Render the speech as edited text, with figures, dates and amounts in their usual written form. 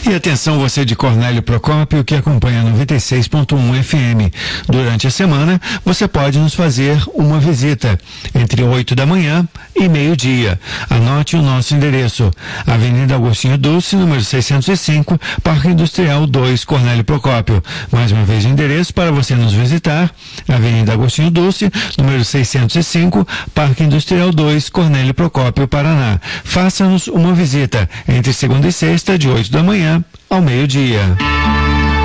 E atenção você de Cornélio Procópio que acompanha 96.1 FM. Durante a semana, você pode nos fazer uma visita entre 8 da manhã e meio-dia. Anote o nosso endereço: Avenida Agostinho Dulce, número 605, Parque Industrial 2, Cornélio Procópio. Mais uma vez o endereço para você nos visitar: Avenida Agostinho Dulce, número 605, Parque Industrial 2, Cornélio Procópio, Paraná. Faça-nos uma visita entre segunda e sexta, de 8 da manhã ao meio-dia.